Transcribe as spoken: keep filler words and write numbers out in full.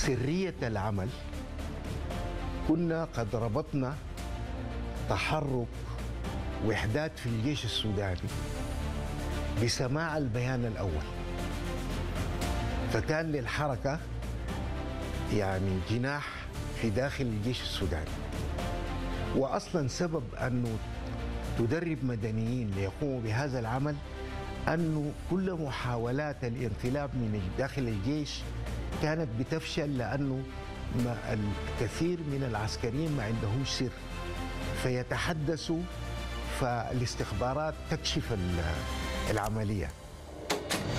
سرية العمل كنا قد ربطنا تحرك وحدات في الجيش السوداني بسماع البيان الأول، فكان للحركة يعني جناح في داخل الجيش السوداني. وأصلا سبب أنه تدرب مدنيين ليقوموا بهذا العمل أنه كل محاولات الانقلاب من داخل الجيش كانت بتفشل، لأنه الكثير من العسكريين ما عندهمش سر فيتحدثوا، فالاستخبارات تكشف العملية.